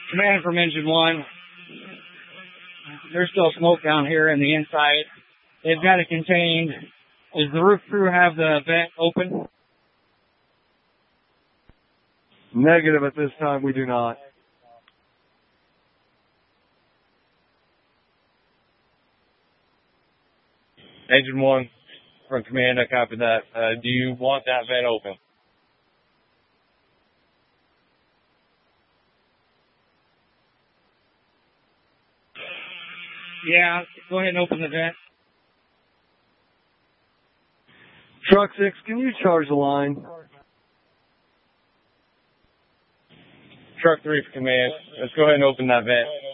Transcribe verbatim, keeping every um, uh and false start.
Command from Engine one. There's still smoke down here in the inside. They've got it contained. Does the roof crew have the vent open? Negative at this time, we do not. Engine one from Command, I copy that. Uh, do you want that vent open? Yeah, go ahead and open the vent. Truck six, can you charge the line? Truck three for Command, let's go ahead and open that vent.